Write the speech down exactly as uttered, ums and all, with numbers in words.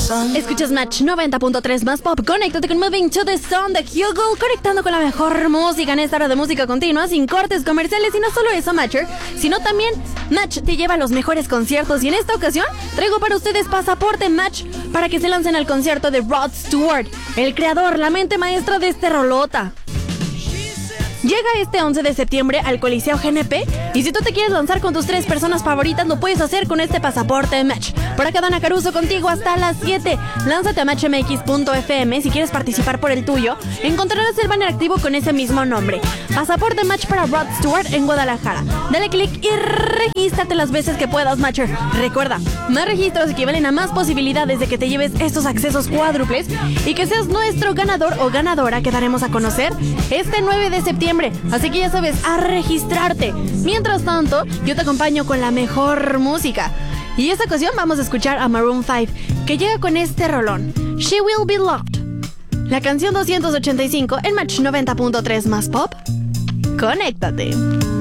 Escuchas Match noventa punto tres más pop. Conéctate con Moving to the Sun de Hugo, conectando con la mejor música en esta hora de música continua, sin cortes comerciales. Y no solo eso, Matcher, sino también Match te lleva a los mejores conciertos. Y en esta ocasión traigo para ustedes pasaporte Match para que se lancen al concierto de Rod Stewart, el creador, la mente maestra de este rolota. Llega este once de septiembre al Coliseo G N P, y si tú te quieres lanzar con tus tres personas favoritas, lo puedes hacer con este pasaporte Match. Por acá Dana Caruso contigo hasta las siete. Lánzate a match m x punto f m si quieres participar por el tuyo. Encontrarás el banner activo con ese mismo nombre. Pasaporte Match para Rod Stewart en Guadalajara. Dale click y regístrate las veces que puedas, Matcher. Recuerda, más registros equivalen a más posibilidades de que te lleves estos accesos cuádruples y que seas nuestro ganador o ganadora que daremos a conocer este nueve de septiembre. Así que ya sabes, a registrarte. Mientras tanto, yo te acompaño con la mejor música. Y esta ocasión vamos a escuchar a Maroon cinco, que llega con este rolón, She Will Be Loved. La canción doscientos ochenta y cinco en Match noventa punto tres más pop. Conéctate.